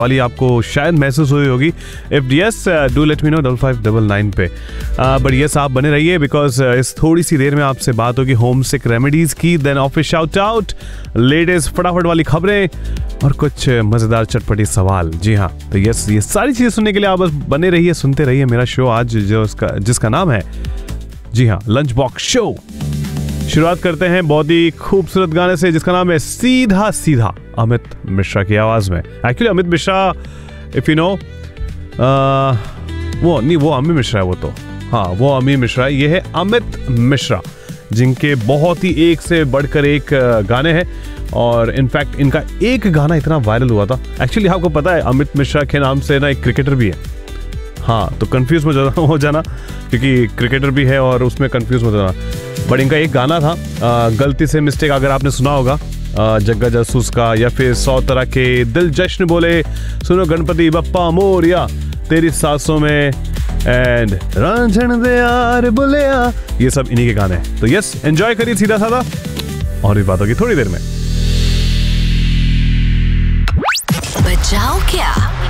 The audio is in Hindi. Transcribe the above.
वाली आपको शायद महसूस हुई होगी। If yes do let me know 5599 पे। बट यस आप बने रहिए बिकॉज इस थोड़ी सी देर में आपसे बात होगी होम सिक रेमेडीज की, then office shout out, latest फटाफट वाली खबरें और कुछ मजेदार चटपटी सवाल। जी हाँ, तो यस ये सारी चीजें सुनने के लिए आप बस बने रहिए, सुनते रहिए मेरा शो आज जिसका नाम है, जी हाँ, लंच बॉक्स शो। शुरुआत करते हैं बहुत ही खूबसूरत गाने से जिसका नाम है सीधा सीधा, अमित मिश्रा की आवाज में। Actually Amit Mishra if you know वो अमी मिश्रा है, वो तो हाँ वो अमी मिश्रा है। ये है अमित मिश्रा जिनके बहुत ही एक से बढ़कर एक गाने हैं और इनफैक्ट इनका एक गाना इतना वायरल हुआ था। एक्चुअली आपको पता है अमित मिश्रा के नाम से ना एक क्रिकेटर भी है। हाँ तो कंफ्यूज हो जाना क्योंकि क्रिकेटर भी है और उसमें कंफ्यूज हो जाना। बट इनका एक गाना था गलती से मिस्टेक, अगर आपने सुना होगा, जग्गा जासूस का, या फिर 100 तरह के दिल जश्न बोले, सुनो गणपति बप्पा मोरिया, तेरी सांसों में, एंड रांझण दे यार बोलिया, ये सब इन्हीं के गाने हैं। तो यस एंजॉय करिए सीधा साधा और भी बात होगी थोड़ी देर में। बचाओ क्या